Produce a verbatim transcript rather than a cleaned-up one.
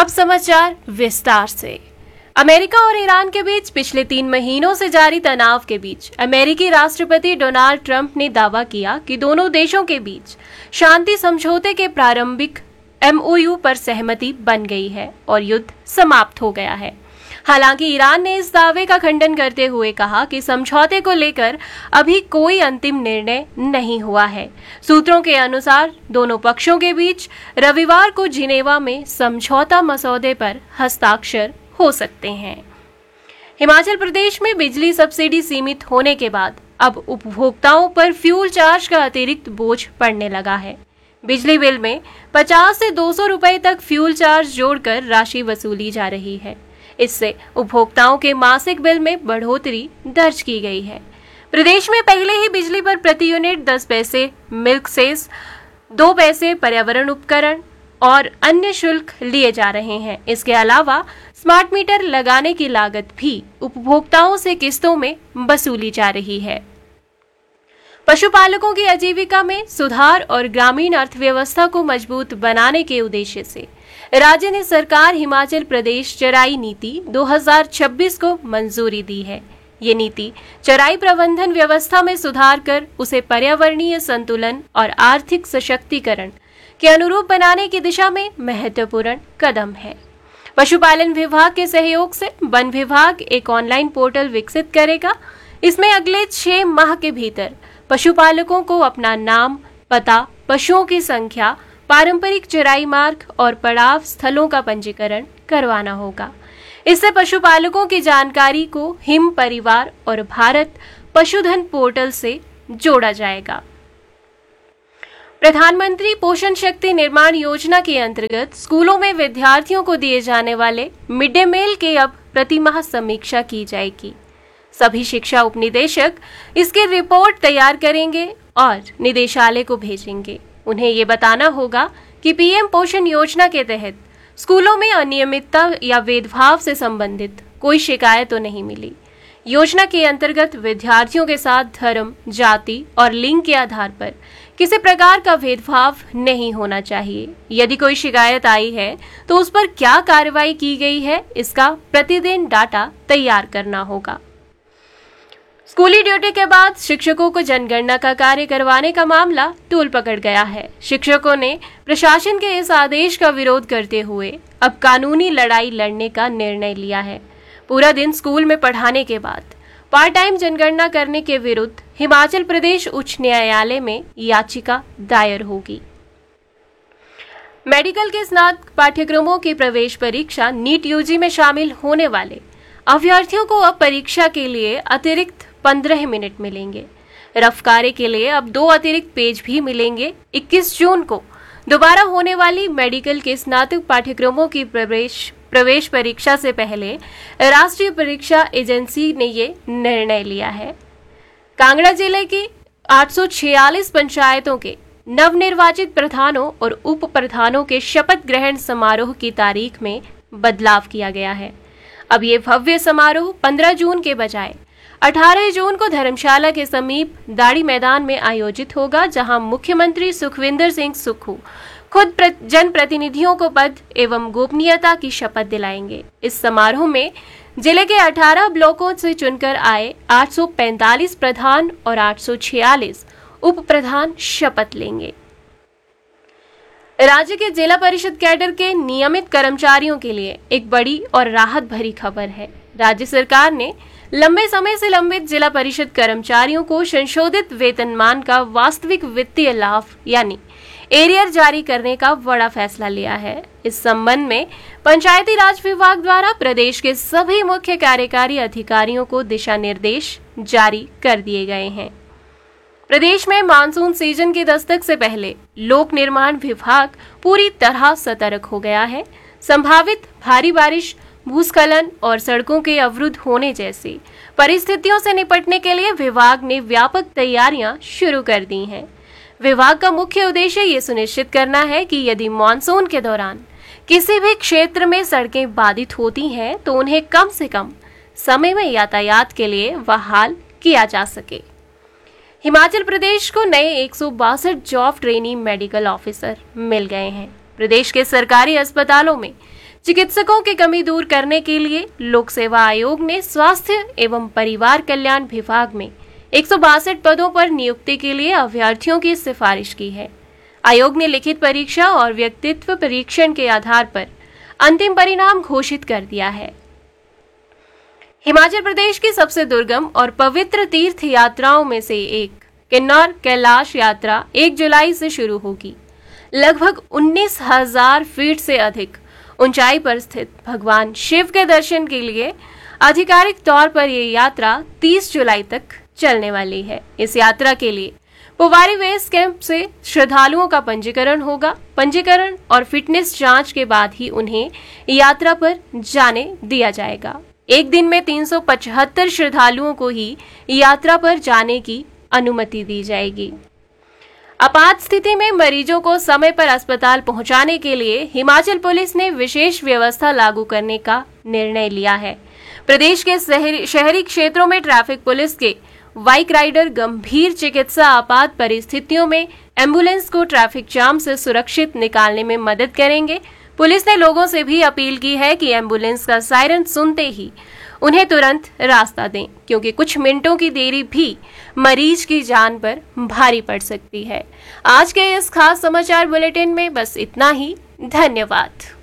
अब समाचार विस्तार से। अमेरिका और ईरान के बीच पिछले तीन महीनों से जारी तनाव के बीच अमेरिकी राष्ट्रपति डोनाल्ड ट्रंप ने दावा किया कि दोनों देशों के बीच शांति समझौते के प्रारंभिक एमओयू पर सहमति बन गई है और युद्ध समाप्त हो गया है। हालांकि ईरान ने इस दावे का खंडन करते हुए कहा कि समझौते को लेकर अभी कोई अंतिम निर्णय नहीं हुआ है। सूत्रों के अनुसार दोनों पक्षों के बीच रविवार को जिनेवा में समझौता मसौदे पर हस्ताक्षर हो सकते हैं। हिमाचल प्रदेश में बिजली सब्सिडी सीमित होने के बाद अब उपभोक्ताओं पर फ्यूल चार्ज का अतिरिक्त बोझ पड़ने लगा है। बिजली बिल में पचास से दो सौ रुपए तक फ्यूल चार्ज जोड़कर राशि वसूली जा रही है। इससे उपभोक्ताओं के मासिक बिल में बढ़ोतरी दर्ज की गई है। प्रदेश में पहले ही बिजली पर प्रति यूनिट दस पैसे मिल्क सेस, दो पैसे पर्यावरण उपकरण और अन्य शुल्क लिए जा रहे हैं। इसके अलावा स्मार्ट मीटर लगाने की लागत भी उपभोक्ताओं से किस्तों में वसूली जा रही है। पशुपालकों की आजीविका में सुधार और ग्रामीण अर्थव्यवस्था को मजबूत बनाने के उद्देश्य से राज्य ने सरकार हिमाचल प्रदेश चराई नीति दो हज़ार छब्बीस को मंजूरी दी है। ये नीति चराई प्रबंधन व्यवस्था में सुधार कर उसे पर्यावरणीय संतुलन और आर्थिक सशक्तिकरण के अनुरूप बनाने की दिशा में महत्वपूर्ण कदम है। पशुपालन विभाग के सहयोग से वन विभाग एक ऑनलाइन पोर्टल विकसित करेगा। इसमें अगले छह माह के भीतर पशुपालकों को अपना नाम, पता, पशुओं की संख्या, पारंपरिक चराई मार्ग और पड़ाव स्थलों का पंजीकरण करवाना होगा। इससे पशुपालकों की जानकारी को हिम परिवार और भारत पशुधन पोर्टल से जोड़ा जाएगा। प्रधानमंत्री पोषण शक्ति निर्माण योजना के अंतर्गत स्कूलों में विद्यार्थियों को दिए जाने वाले मिड डे मील के अब प्रतिमाह समीक्षा की जाएगी। सभी शिक्षा उपनिदेशक इसकी रिपोर्ट तैयार करेंगे और निदेशालय को भेजेंगे। उन्हें ये बताना होगा कि पीएम पोषण योजना के तहत स्कूलों में अनियमितता या भेदभाव से संबंधित कोई शिकायत तो नहीं मिली। योजना के अंतर्गत विद्यार्थियों के साथ धर्म, जाति और लिंग के आधार पर किसी प्रकार का भेदभाव नहीं होना चाहिए। यदि कोई शिकायत आई है तो उस पर क्या कार्रवाई की गई है, इसका प्रतिदिन डाटा तैयार करना होगा। स्कूली ड्यूटी के बाद शिक्षकों को जनगणना का कार्य करवाने का मामला तूल पकड़ गया है। शिक्षकों ने प्रशासन के इस आदेश का विरोध करते हुए अब कानूनी लड़ाई लड़ने का निर्णय लिया है। पूरा दिन स्कूल में पढ़ाने के बाद पार्ट टाइम जनगणना करने के विरुद्ध हिमाचल प्रदेश उच्च न्यायालय में याचिका दायर होगी। मेडिकल के स्नातक पाठ्यक्रमों की प्रवेश परीक्षा नीट यूजी में शामिल होने वाले अभ्यर्थियों को अब परीक्षा के लिए अतिरिक्त पंद्रह मिनट मिलेंगे। रफ कार्य के लिए अब दो अतिरिक्त पेज भी मिलेंगे। इक्कीस जून को दोबारा होने वाली मेडिकल के स्नातक पाठ्यक्रमों की प्रवेश प्रवेश परीक्षा से पहले राष्ट्रीय परीक्षा एजेंसी ने ये निर्णय लिया है। कांगड़ा जिले की आठ सौ छियालीस पंचायतों के नवनिर्वाचित प्रधानों और उप प्रधानों के शपथ ग्रहण समारोह की तारीख में बदलाव किया गया है। अब ये भव्य समारोह पंद्रह जून के बजाय अठारह जून को धर्मशाला के समीप दाड़ी मैदान में आयोजित होगा, जहां मुख्यमंत्री सुखविंदर सिंह सुक्खू खुद जनप्रतिनिधियों को पद एवं गोपनीयता की शपथ दिलाएंगे। इस समारोह में जिले के अठारह ब्लॉकों से चुनकर आए आठ सौ पैंतालीस प्रधान और आठ सौ छियालीस उप प्रधान शपथ लेंगे। राज्य के जिला परिषद कैडर के नियमित कर्मचारियों के लिए एक बड़ी और राहत भरी खबर है। राज्य सरकार ने लंबे समय से लंबित जिला परिषद कर्मचारियों को संशोधित वेतनमान का वास्तविक वित्तीय लाभ यानी एरियर जारी करने का बड़ा फैसला लिया है। इस संबंध में पंचायती राज विभाग द्वारा प्रदेश के सभी मुख्य कार्यकारी अधिकारियों को दिशा निर्देश जारी कर दिए गए हैं। प्रदेश में मानसून सीजन की दस्तक से पहले लोक निर्माण विभाग पूरी तरह सतर्क हो गया है। संभावित भारी बारिश, भूस्खलन और सड़कों के अवरुद्ध होने जैसी परिस्थितियों से निपटने के लिए विभाग ने व्यापक तैयारियां शुरू कर दी हैं। विभाग का मुख्य उद्देश्य ये सुनिश्चित करना है कि यदि मानसून के दौरान किसी भी क्षेत्र में सड़कें बाधित होती हैं तो उन्हें कम से कम समय में यातायात के लिए बहाल किया जा सके। हिमाचल प्रदेश को नए एक सौ बासठ जॉब ट्रेनी मेडिकल ऑफिसर मिल गए हैं। प्रदेश के सरकारी अस्पतालों में चिकित्सकों की कमी दूर करने के लिए लोक सेवा आयोग ने स्वास्थ्य एवं परिवार कल्याण विभाग में एक सौ बासठ पदों पर नियुक्ति के लिए अभ्यर्थियों की सिफारिश की है। आयोग ने लिखित परीक्षा और व्यक्तित्व परीक्षण के आधार पर अंतिम परिणाम घोषित कर दिया है। हिमाचल प्रदेश की सबसे दुर्गम और पवित्र तीर्थ यात्राओं में से एक किन्नौर कैलाश यात्रा एक जुलाई से शुरू होगी। लगभग उन्नीस हजार फीट से अधिक ऊंचाई पर स्थित भगवान शिव के दर्शन के लिए आधिकारिक तौर पर यह यात्रा तीस जुलाई तक चलने वाली है। इस यात्रा के लिए पुवारी बेस कैंप से श्रद्धालुओं का पंजीकरण होगा। पंजीकरण और फिटनेस जांच के बाद ही उन्हें यात्रा पर जाने दिया जाएगा। एक दिन में तीन सौ पचहत्तर श्रद्धालुओं को ही यात्रा पर जाने की अनुमति दी जाएगी। आपात स्थिति में मरीजों को समय पर अस्पताल पहुंचाने के लिए हिमाचल पुलिस ने विशेष व्यवस्था लागू करने का निर्णय लिया है। प्रदेश के शहरी क्षेत्रों में ट्रैफिक पुलिस के बाइक राइडर गंभीर चिकित्सा आपात परिस्थितियों में एम्बुलेंस को ट्रैफिक जाम से सुरक्षित निकालने में मदद करेंगे। पुलिस ने लोगों से भी अपील की है कि एम्बुलेंस का सायरन सुनते ही उन्हें तुरंत रास्ता दें, क्योंकि कुछ मिनटों की देरी भी मरीज की जान पर भारी पड़ सकती है। आज के इस खास समाचार बुलेटिन में बस इतना ही। धन्यवाद।